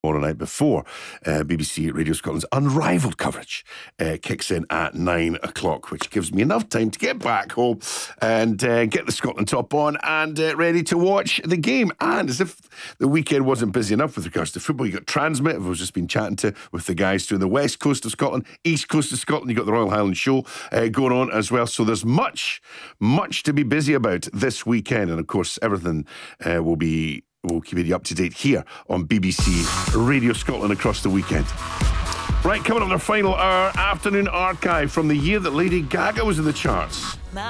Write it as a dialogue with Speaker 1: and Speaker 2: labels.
Speaker 1: tomorrow night before BBC Radio Scotland's unrivaled coverage kicks in at 9 o'clock, which gives me enough time to get back home and get the Scotland top on and ready to watch the game. And as if the weekend wasn't busy enough with regards to football, you got Transmit, I've just been chatting with the guys doing the west coast of Scotland, east coast of Scotland. You got the Royal Highland Show going on as well. So there's much to be busy about this weekend. And of course, everything we'll keep you up to date here on BBC Radio Scotland across the weekend. Right, coming up in our final hour, afternoon archive from the year that Lady Gaga was in the charts.